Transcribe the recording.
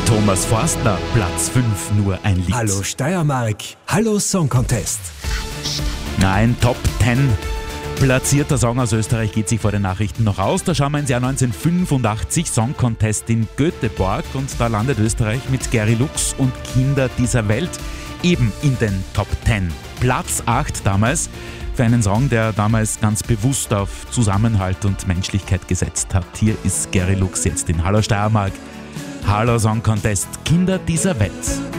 Thomas Forstner, Platz 5, nur ein Lied. Hallo Steiermark, hallo Song Contest. Ein Top 10 platzierter Song aus Österreich geht sich vor den Nachrichten noch aus. Da schauen wir ins Jahr 1985, Song Contest in Göteborg, und da landet Österreich mit Gary Lux und Kinder dieser Welt eben in den Top 10. Platz 8 damals für einen Song, der damals ganz bewusst auf Zusammenhalt und Menschlichkeit gesetzt hat. Hier ist Gary Lux jetzt in Hallo Steiermark. Hallo Song Contest, Kinder dieser Welt.